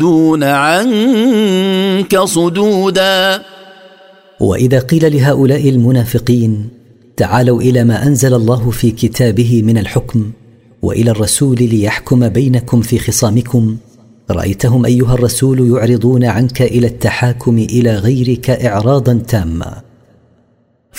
دون عنك صدودا. وإذا قيل لهؤلاء المنافقين تعالوا إلى ما أنزل الله في كتابه من الحكم وإلى الرسول ليحكم بينكم في خصامكم، رأيتهم أيها الرسول يعرضون عنك إلى التحاكم إلى غيرك إعراضا تاما.